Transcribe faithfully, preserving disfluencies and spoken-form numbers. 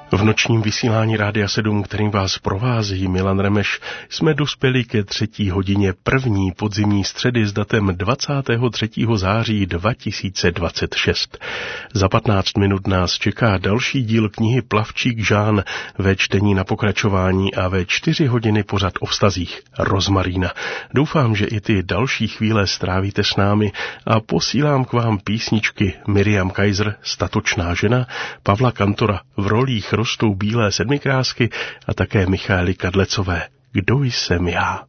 V nočním vysílání Rádia sedm, kterým vás provází Milan Remeš, jsme dospěli ke třetí hodině první podzimní středy s datem dvacátého třetího září dva tisíce dvacet šest. Za patnáct minut nás čeká další díl knihy Plavčík Žán ve čtení na pokračování a ve čtyři hodiny pořad o vztazích Rozmarína. Doufám, že i ty další chvíle strávíte s námi a posílám k vám písničky Miriam Kaiser, Statočná žena, Pavla Kantora v rolích Rostou bílé sedmikrásky a také Michaely Kadlecové. Kdo jsem já?